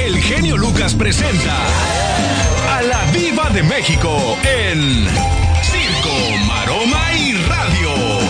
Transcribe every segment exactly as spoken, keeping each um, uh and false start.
el genio Lucas presenta a la Diva de México en Circo, Maroma y Radio.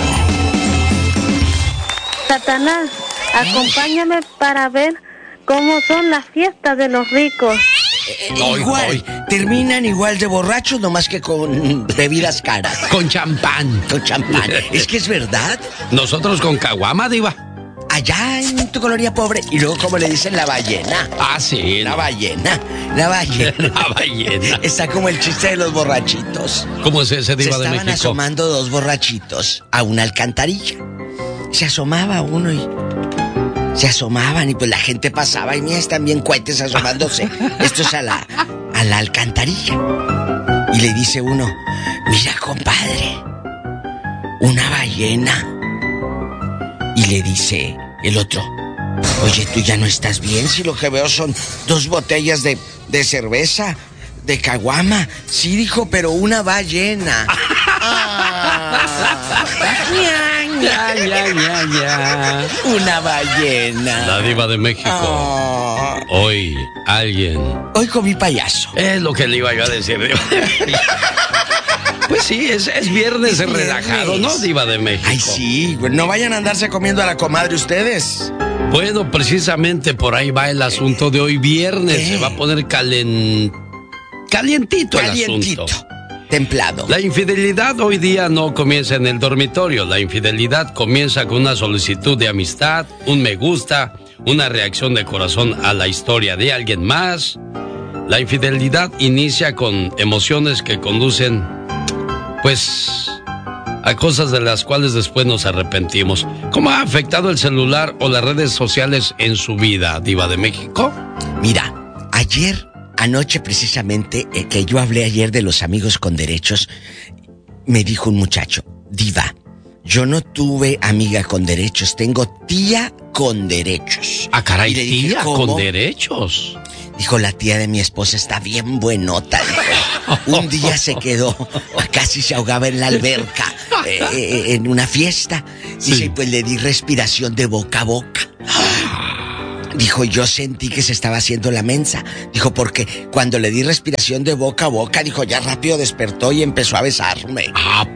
Satanás, acompáñame para ver cómo son las fiestas de los ricos. Eh, igual, terminan igual de borrachos, nomás que con bebidas caras. Con champán. Con champán. Es que es verdad. Nosotros con caguama, Diva. Allá en tu colonia pobre. Y luego, como le dicen, la ballena. Ah, sí. La ballena. La ballena. La ballena. Está como el chiste de los borrachitos. ¿Cómo es ese, Diva de México? Se estaban asomando dos borrachitos a una alcantarilla. Se asomaba uno y... Se asomaban y pues la gente pasaba y mira, están bien cohetes asomándose. Esto es a la, a la alcantarilla. Y le dice uno, mira, compadre, una ballena. Y le dice el otro, oye, tú ya no estás bien si lo que veo son dos botellas de, de cerveza, de caguama. Sí, dijo, pero una ballena. Ah. Ya, ya, ya, ya. Una ballena. La Diva de México. Oh. Hoy, alguien. Hoy comí payaso. Es lo que le iba yo a decir, Diva. Pues sí, es, es viernes, es viernes. relajado, ¿no, Diva de México? Ay, sí, no vayan a andarse comiendo a la comadre ustedes. Bueno, precisamente por ahí va el asunto de hoy viernes. ¿Qué? Se va a poner calen... calientito, Calientito. el asunto. Templado. La infidelidad hoy día no comienza en el dormitorio. La infidelidad comienza con una solicitud de amistad, un me gusta, una reacción de corazón a la historia de alguien más. La infidelidad inicia con emociones que conducen, pues, a cosas de las cuales después nos arrepentimos. ¿Cómo ha afectado el celular o las redes sociales en su vida, Diva de México? Mira, ayer... Anoche precisamente, eh, que yo hablé ayer de los amigos con derechos, me dijo un muchacho, Diva, yo no tuve amiga con derechos, tengo tía con derechos. Ah, caray, y le dije, tía ¿cómo? con derechos. Dijo, la tía de mi esposa está bien buenota. Dijo. Un día se quedó, casi se ahogaba en la alberca, eh, eh, en una fiesta. Dice, Sí. pues le di respiración de boca a boca. Dijo, yo sentí que se estaba haciendo la mensa. Dijo, porque cuando le di respiración de boca a boca, dijo, ya rápido despertó y empezó a besarme. ¿A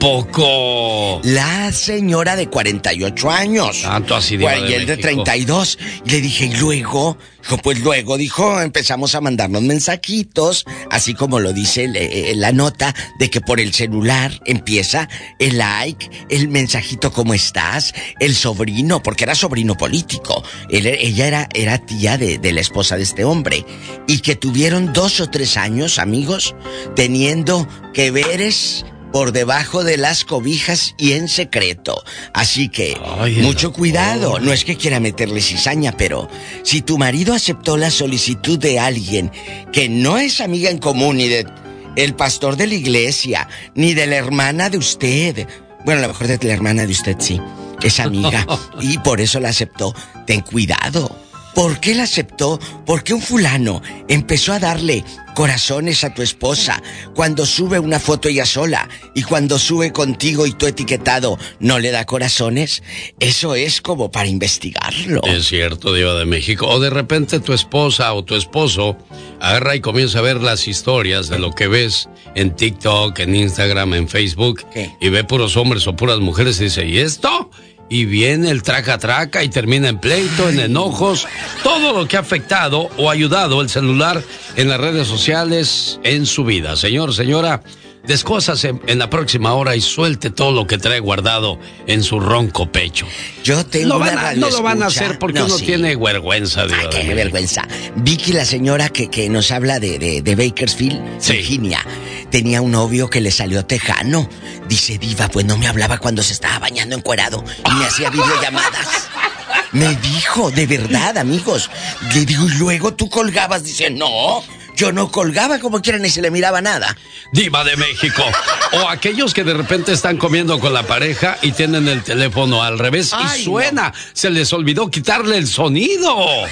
poco? La señora de cuarenta y ocho años. Tanto así, Diva de Y él de México. treinta y dos. Y le dije, ¿y luego? Dijo, pues luego, dijo, empezamos a mandarnos mensajitos, así como lo dice el, eh, la nota, de que por el celular empieza el like, el mensajito, ¿cómo estás? El sobrino, porque era sobrino político. Él, ella era, era tía de, de la esposa de este hombre. Y que tuvieron dos o tres años, amigos, teniendo que veres por debajo de las cobijas y en secreto. Así que, Ay, mucho doctor. cuidado. No es que quiera meterle cizaña, pero si tu marido aceptó la solicitud de alguien que no es amiga en común ni de el pastor de la iglesia, ni de la hermana de usted, bueno, a lo mejor de la hermana de usted sí, es amiga, y por eso la aceptó, ten cuidado. ¿Por qué la aceptó? Porque un fulano empezó a darle corazones a tu esposa cuando sube una foto ella sola, y cuando sube contigo y tú etiquetado no le da corazones. Eso es como para investigarlo. Es cierto, Diva de México. O de repente tu esposa o tu esposo agarra y comienza a ver las historias de lo que ves en TikTok, en Instagram, en Facebook. ¿Qué? Y ve puros hombres o puras mujeres y dice, ¿y esto? Y viene el traca-traca y termina en pleito, en enojos. Todo lo que ha afectado o ayudado el celular en las redes sociales en su vida. Señor, señora, descósase en la próxima hora y suelte todo lo que trae guardado en su ronco pecho. Yo tengo Lo una van a- no lo van a radioescucha. hacer porque No, uno sí. tiene vergüenza, Diva Ay, de qué México. vergüenza. Vicky, la señora que, que nos habla de, de, de Bakersfield, Sí. Virginia, tenía un novio que le salió tejano. Dice, Diva, pues no me hablaba cuando se estaba bañando encuerado y me hacía videollamadas. Me dijo, de verdad, amigos. Le digo, y luego tú colgabas. Dice, no, yo no colgaba como quieran ni se le miraba nada. Diva de México. O aquellos que de repente están comiendo con la pareja y tienen el teléfono al revés Ay, y suena. Se les olvidó quitarle el sonido.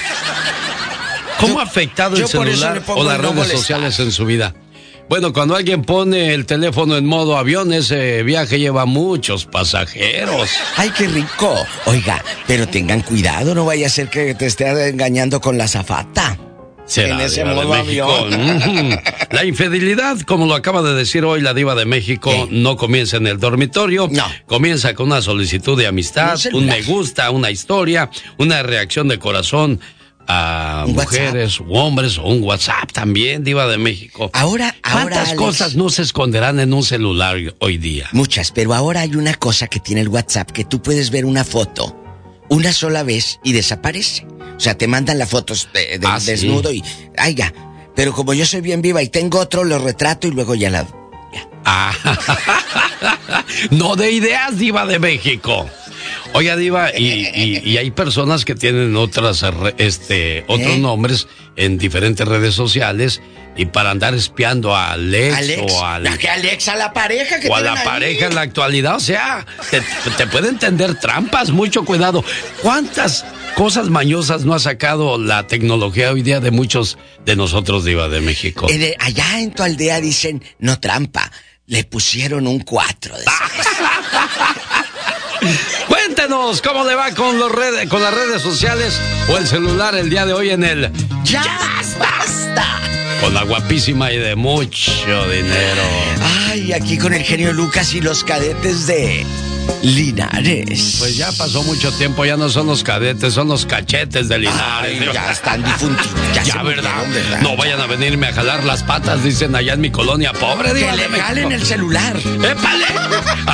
¿Cómo Yo- ha afectado yo el por eso celular le pongo o las el no redes molestar. sociales en su vida? Bueno, cuando alguien pone el teléfono en modo avión, ese viaje lleva muchos pasajeros. Ay, qué rico. Oiga, pero tengan cuidado, no vaya a ser que te esté engañando con la azafata. Será en ese Diva modo de México. avión. La infidelidad, como lo acaba de decir hoy la Diva de México, ¿Qué? no comienza en el dormitorio. No. Comienza con una solicitud de amistad, Un un celular. me gusta, una historia, una reacción de corazón a Un mujeres u hombres, o un WhatsApp también, Diva de México. Ahora, ahora, ¿Cuántas Alex? cosas no se esconderán en un celular hoy día? Muchas, pero ahora hay una cosa que tiene el WhatsApp, que tú puedes ver una foto una sola vez y desaparece. O sea, te mandan las fotos de, de Ah, sí. desnudo y... Aiga, pero como yo soy bien viva y tengo otro, lo retrato y luego ya la... Ya. Ah, no de ideas, Diva de México. Oiga, Diva, y, y, y hay personas que tienen otras, re- este, otros ¿Eh? nombres en diferentes redes sociales y para andar espiando a Alex, Alex, o al, ¿a qué Alex? A la pareja que o a la tienen ahí. pareja en la actualidad. O sea, te, te pueden tender trampas, mucho cuidado. ¿Cuántas cosas mañosas no ha sacado la tecnología hoy día de muchos de nosotros, Diva de México? En el- allá en tu aldea dicen, no trampa, le pusieron un cuatro. Cuéntenos cómo le va con los redes, con las redes sociales o el celular el día de hoy en el ¡Ya basta! con la guapísima y de mucho dinero. Ay, aquí con el genio Lucas y los cadetes de Linares. Pues ya pasó mucho tiempo, ya no son los cadetes, son los cachetes de Linares. Ay, ya están difundidos. Ya, Ya, se ¿verdad? murieron, ¿verdad? No vayan a venirme a jalar las patas, dicen allá en mi colonia pobre. Que Diva le de México. regalen el celular. ¡Épale!